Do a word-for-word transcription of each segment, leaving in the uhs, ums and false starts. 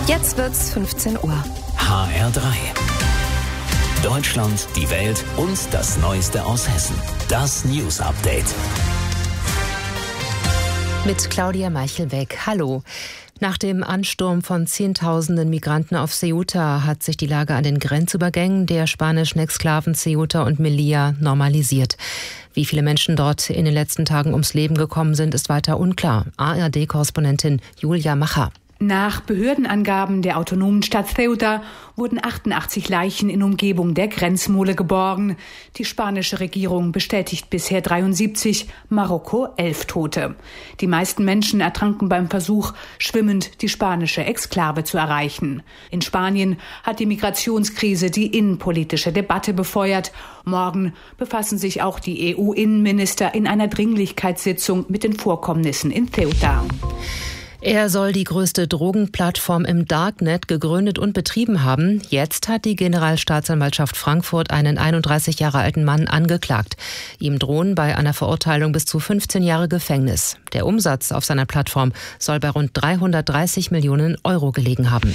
Jetzt wird's fünfzehn Uhr. H R drei. Deutschland, die Welt und das Neueste aus Hessen. Das News Update. Mit Claudia Meichelbeck. Hallo. Nach dem Ansturm von Zehntausenden Migranten auf Ceuta hat sich die Lage an den Grenzübergängen der spanischen Exklaven Ceuta und Melilla normalisiert. Wie viele Menschen dort in den letzten Tagen ums Leben gekommen sind, ist weiter unklar. A R D-Korrespondentin Julia Macher. Nach Behördenangaben der autonomen Stadt Ceuta wurden achtundachtzig Leichen in Umgebung der Grenzmole geborgen. Die spanische Regierung bestätigt bisher dreiundsiebzig, Marokko elf Tote. Die meisten Menschen ertranken beim Versuch, schwimmend die spanische Exklave zu erreichen. In Spanien hat die Migrationskrise die innenpolitische Debatte befeuert. Morgen befassen sich auch die E U-Innenminister in einer Dringlichkeitssitzung mit den Vorkommnissen in Ceuta. Er soll die größte Drogenplattform im Darknet gegründet und betrieben haben. Jetzt hat die Generalstaatsanwaltschaft Frankfurt einen einunddreißig Jahre alten Mann angeklagt. Ihm drohen bei einer Verurteilung bis zu fünfzehn Jahre Gefängnis. Der Umsatz auf seiner Plattform soll bei rund dreihundertdreißig Millionen Euro gelegen haben.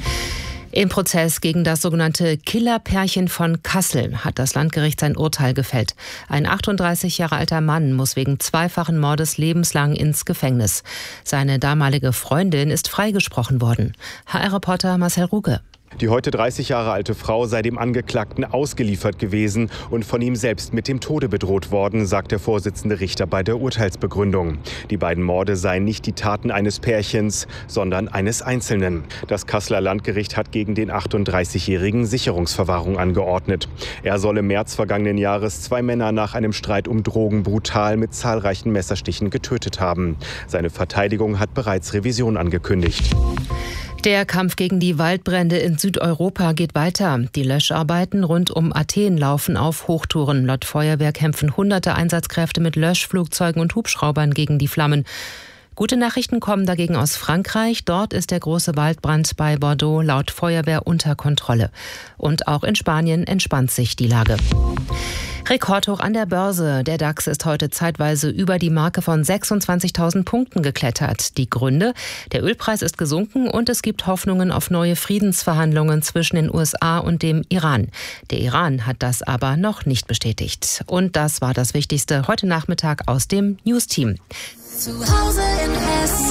Im Prozess gegen das sogenannte Killerpärchen von Kassel hat das Landgericht sein Urteil gefällt. Ein achtunddreißig Jahre alter Mann muss wegen zweifachen Mordes lebenslang ins Gefängnis. Seine damalige Freundin ist freigesprochen worden. H R-Reporter Marcel Ruge. Die heute dreißig Jahre alte Frau sei dem Angeklagten ausgeliefert gewesen und von ihm selbst mit dem Tode bedroht worden, sagt der Vorsitzende Richter bei der Urteilsbegründung. Die beiden Morde seien nicht die Taten eines Pärchens, sondern eines Einzelnen. Das Kasseler Landgericht hat gegen den achtunddreißigjährigen Sicherungsverwahrung angeordnet. Er soll im März vergangenen Jahres zwei Männer nach einem Streit um Drogen brutal mit zahlreichen Messerstichen getötet haben. Seine Verteidigung hat bereits Revision angekündigt. Der Kampf gegen die Waldbrände in Südeuropa geht weiter. Die Löscharbeiten rund um Athen laufen auf Hochtouren. Laut Feuerwehr kämpfen hunderte Einsatzkräfte mit Löschflugzeugen und Hubschraubern gegen die Flammen. Gute Nachrichten kommen dagegen aus Frankreich. Dort ist der große Waldbrand bei Bordeaux laut Feuerwehr unter Kontrolle. Und auch in Spanien entspannt sich die Lage. Rekordhoch an der Börse. Der DAX ist heute zeitweise über die Marke von sechsundzwanzigtausend Punkten geklettert. Die Gründe? Der Ölpreis ist gesunken und es gibt Hoffnungen auf neue Friedensverhandlungen zwischen den U S A und dem Iran. Der Iran hat das aber noch nicht bestätigt. Und das war das Wichtigste heute Nachmittag aus dem News-Team. Zu Hause in Hessen.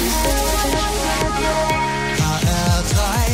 H R drei.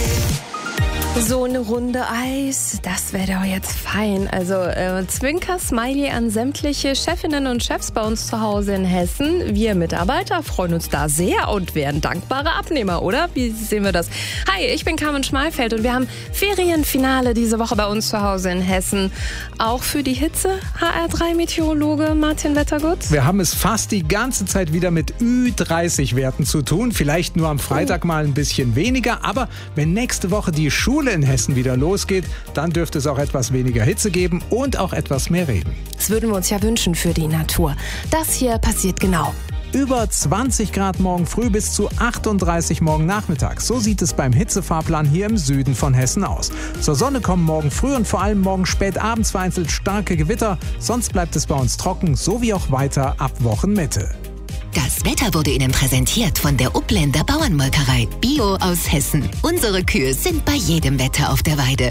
So eine Runde Eis, das wäre doch jetzt fein. Also äh, Zwinker, Smiley an sämtliche Chefinnen und Chefs bei uns zu Hause in Hessen. Wir Mitarbeiter freuen uns da sehr und wären dankbare Abnehmer, oder? Wie sehen wir das? Hi, ich bin Carmen Schmalfeld und wir haben Ferienfinale diese Woche bei uns zu Hause in Hessen. Auch für die Hitze, H R drei Meteorologe Martin Wettergut. Wir haben es fast die ganze Zeit wieder mit Ü dreißig Werten zu tun. Vielleicht nur am Freitag mal ein bisschen weniger. Aber wenn nächste Woche die Schule in Hessen wieder losgeht, dann dürfte es auch etwas weniger Hitze geben und auch etwas mehr Regen. Das würden wir uns ja wünschen für die Natur. Das hier passiert genau. Über zwanzig Grad morgen früh bis zu achtunddreißig morgen Nachmittag. So sieht es beim Hitzefahrplan hier im Süden von Hessen aus. Zur Sonne kommen morgen früh und vor allem morgen spät abends vereinzelt starke Gewitter. Sonst bleibt es bei uns trocken, so wie auch weiter ab Wochenmitte. Das Wetter wurde Ihnen präsentiert von der Upländer Bauernmolkerei. Bio aus Hessen. Unsere Kühe sind bei jedem Wetter auf der Weide.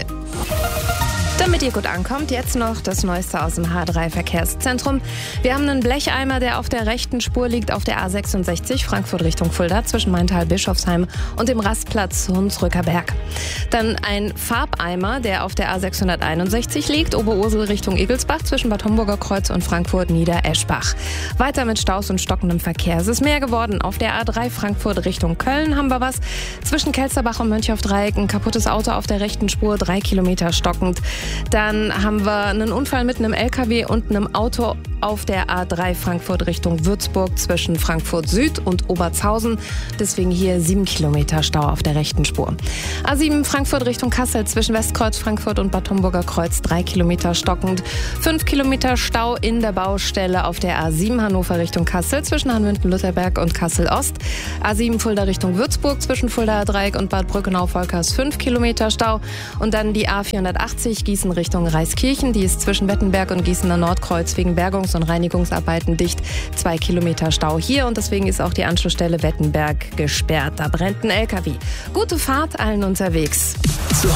Damit ihr gut ankommt, jetzt noch das Neueste aus dem H drei Verkehrszentrum. Wir haben einen Blecheimer, der auf der rechten Spur liegt, auf der A sechsundsechzig, Frankfurt Richtung Fulda, zwischen Maintal-Bischofsheim und dem Rastplatz Hunsrücker Berg. Dann ein Farbeimer, der auf der A sechshunderteinundsechzig liegt, Oberursel Richtung Egelsbach, zwischen Bad Homburger Kreuz und Frankfurt-Niedereschbach. Weiter mit Staus und stockendem Verkehr. Es ist mehr geworden. Auf der A drei Frankfurt Richtung Köln haben wir was. Zwischen Kelsterbach und Mönchaufdreieck ein kaputtes Auto auf der rechten Spur, drei Kilometer stockend. Dann haben wir einen Unfall mit einem L K W und einem Auto auf der A drei Frankfurt Richtung Würzburg zwischen Frankfurt Süd und Obertshausen. Deswegen hier sieben Kilometer Stau auf der rechten Spur. A sieben Frankfurt Richtung Kassel zwischen Westkreuz Frankfurt und Bad Homburger Kreuz drei Kilometer stockend. fünf Kilometer Stau in der Baustelle auf der A sieben Hannover Richtung Kassel zwischen Hanwinten-Lutherberg und Kassel Ost. A sieben Fulda Richtung Würzburg zwischen Fuldaer Dreieck und Bad Brückenau-Volkers fünf Kilometer Stau. Und dann die A vierhundertachtzig Gießen Gießen Richtung Reiskirchen. Die ist zwischen Wettenberg und Gießener Nordkreuz wegen Bergungs- und Reinigungsarbeiten dicht. Zwei Kilometer Stau hier und deswegen ist auch die Anschlussstelle Wettenberg gesperrt. Da brennt ein L K W. Gute Fahrt allen unterwegs. Zu